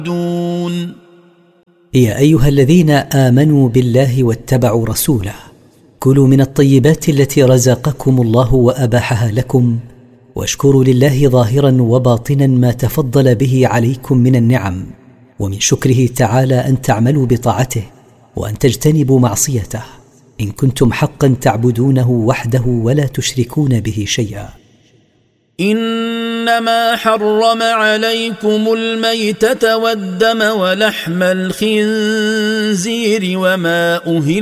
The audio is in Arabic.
يا أيها الذين آمنوا بالله واتبعوا رسوله كلوا من الطيبات التي رزقكم الله وأباحها لكم واشكروا لله ظاهرا وباطنا ما تفضل به عليكم من النعم، ومن شكره تعالى أن تعملوا بطاعته وأن تجتنبوا معصيته إن كنتم حقا تعبدونه وحده ولا تشركون به شيئا. إنما حرم عليكم الميتة والدم ولحم الخنزير وما أهل